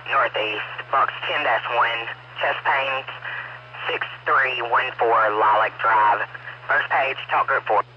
Northeast, box 10-1, chest pains, 6314 Lilac Drive. First page, talk group 4.